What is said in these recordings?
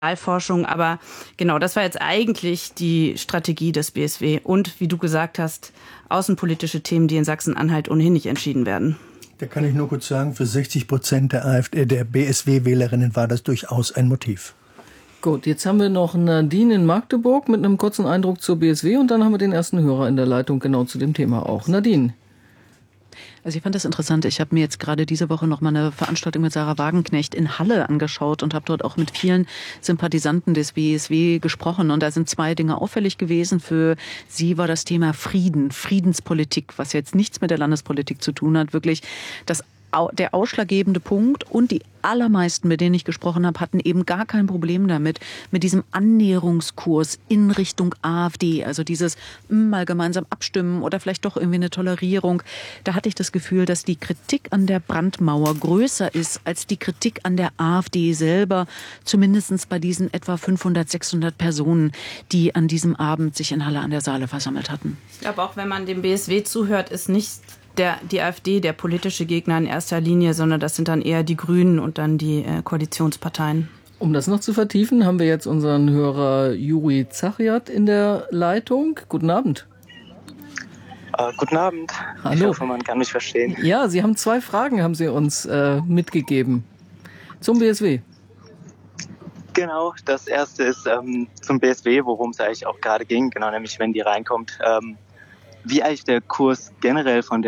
Wahlforschung. Aber genau, das war jetzt eigentlich die Strategie des BSW. Und wie du gesagt hast, außenpolitische Themen, die in Sachsen-Anhalt ohnehin nicht entschieden werden. Da kann ich nur kurz sagen, für 60% der BSW-Wählerinnen war das durchaus ein Motiv. Gut, jetzt haben wir noch Nadine in Magdeburg mit einem kurzen Eindruck zur BSW und dann haben wir den ersten Hörer in der Leitung genau zu dem Thema auch. Nadine. Also ich fand das interessant. Ich habe mir jetzt gerade diese Woche noch mal eine Veranstaltung mit Sarah Wagenknecht in Halle angeschaut und habe dort auch mit vielen Sympathisanten des BSW gesprochen. Und da sind zwei Dinge auffällig gewesen. Für sie war das Thema Frieden, Friedenspolitik, was jetzt nichts mit der Landespolitik zu tun hat, wirklich der ausschlaggebende Punkt. Und die allermeisten, mit denen ich gesprochen habe, hatten eben gar kein Problem damit, mit diesem Annäherungskurs in Richtung AfD. Also dieses mal gemeinsam abstimmen oder vielleicht doch irgendwie eine Tolerierung. Da hatte ich das Gefühl, dass die Kritik an der Brandmauer größer ist als die Kritik an der AfD selber. Zumindest bei diesen etwa 500, 600 Personen, die an diesem Abend sich in Halle an der Saale versammelt hatten. Ich glaube, auch wenn man dem BSW zuhört, ist nicht die AfD der politische Gegner in erster Linie, sondern das sind dann eher die Grünen und dann die Koalitionsparteien. Um das noch zu vertiefen, haben wir jetzt unseren Hörer Juri Zachiat in der Leitung. Guten Abend. Guten Abend. Hallo. Ich hoffe, man kann mich verstehen. Ja, Sie haben 2 Fragen, haben Sie uns mitgegeben zum BSW. Genau, das erste ist zum BSW, worum es eigentlich auch gerade ging, genau, nämlich wenn die reinkommt. Wie eigentlich der Kurs generell vom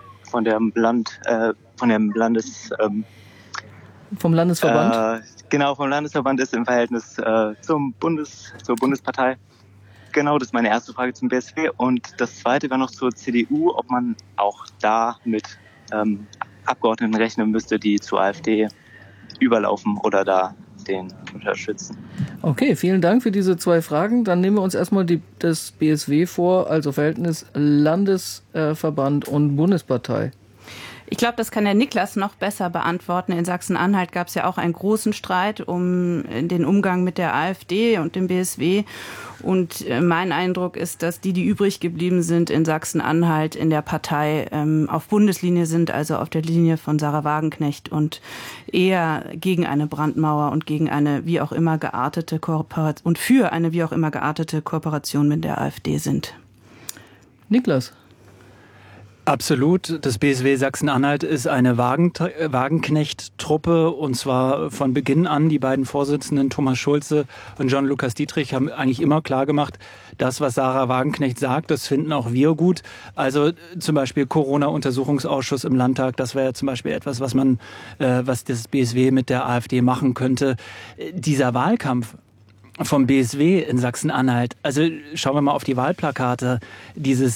Landesverband? Genau, vom Landesverband ist im Verhältnis zur Bundespartei. Genau, das ist meine erste Frage zum BSW. Und das zweite war noch zur CDU, ob man auch da mit Abgeordneten rechnen müsste, die zur AfD überlaufen oder da den unterstützen. Okay, vielen Dank für diese 2 Fragen. Dann nehmen wir uns erstmal das BSW vor, also Verhältnis Landesverband und Bundespartei. Ich glaube, das kann der Niklas noch besser beantworten. In Sachsen-Anhalt gab es ja auch einen großen Streit um den Umgang mit der AfD und dem BSW. Und mein Eindruck ist, dass die übrig geblieben sind in Sachsen-Anhalt in der Partei auf Bundeslinie sind, also auf der Linie von Sarah Wagenknecht und eher gegen eine Brandmauer und gegen eine wie auch immer geartete Kooperation und für eine wie auch immer geartete Kooperation mit der AfD sind. Niklas. Absolut. Das BSW Sachsen-Anhalt ist eine Wagenknecht-Truppe und zwar von Beginn an. Die beiden Vorsitzenden Thomas Schulze und John-Lukas Dietrich haben eigentlich immer klar gemacht, das, was Sarah Wagenknecht sagt, das finden auch wir gut. Also zum Beispiel Corona-Untersuchungsausschuss im Landtag, das wäre zum Beispiel etwas, was das BSW mit der AfD machen könnte. Dieser Wahlkampf vom BSW in Sachsen-Anhalt. Also schauen wir mal auf die Wahlplakate. Dieses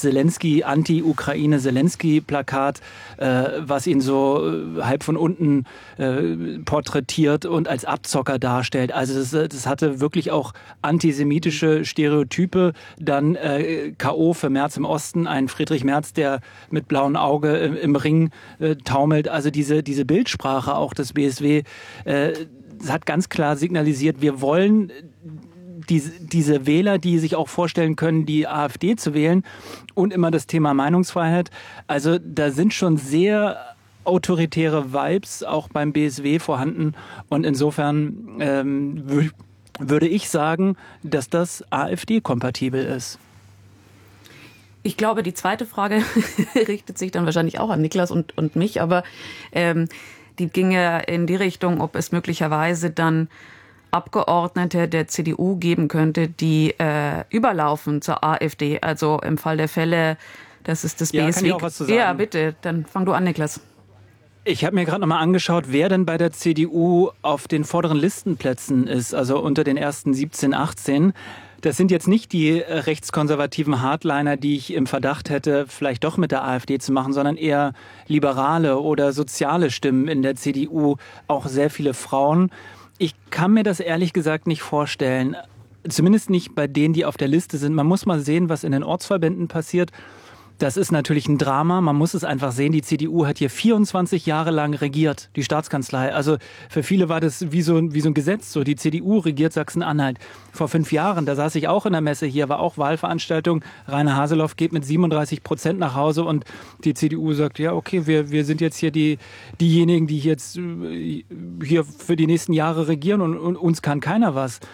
Anti-Ukraine-Zelensky-Plakat, was ihn so halb von unten porträtiert und als Abzocker darstellt. Also das hatte wirklich auch antisemitische Stereotype. Dann K.O. für Merz im Osten, ein Friedrich Merz, der mit blauem Auge im Ring taumelt. Also diese Bildsprache auch des BSW hat ganz klar signalisiert, wir wollen diese Wähler, die sich auch vorstellen können, die AfD zu wählen und immer das Thema Meinungsfreiheit. Also da sind schon sehr autoritäre Vibes auch beim BSW vorhanden und insofern würde ich sagen, dass das AfD-kompatibel ist. Ich glaube, die zweite Frage richtet sich dann wahrscheinlich auch an Niklas und mich, aber die ginge in die Richtung, ob es möglicherweise dann Abgeordnete der CDU geben könnte, die überlaufen zur AfD. Also im Fall der Fälle, dass es das BSW... Kann ich auch was zu sagen? Ja, bitte, dann fang du an, Niklas. Ich habe mir gerade nochmal angeschaut, wer denn bei der CDU auf den vorderen Listenplätzen ist, also unter den ersten 17, 18. Das sind jetzt nicht die rechtskonservativen Hardliner, die ich im Verdacht hätte, vielleicht doch mit der AfD zu machen, sondern eher liberale oder soziale Stimmen in der CDU, auch sehr viele Frauen. Ich kann mir das ehrlich gesagt nicht vorstellen, zumindest nicht bei denen, die auf der Liste sind. Man muss mal sehen, was in den Ortsverbänden passiert. Das ist natürlich ein Drama. Man muss es einfach sehen. Die CDU hat hier 24 Jahre lang regiert, die Staatskanzlei. Also für viele war das wie so ein Gesetz. So, die CDU regiert Sachsen-Anhalt. Vor 5 Jahren, da saß ich auch in der Messe hier, war auch Wahlveranstaltung. Rainer Haseloff geht mit 37% nach Hause und die CDU sagt, ja, okay, wir sind jetzt hier diejenigen, die jetzt hier für die nächsten Jahre regieren und uns kann keiner was.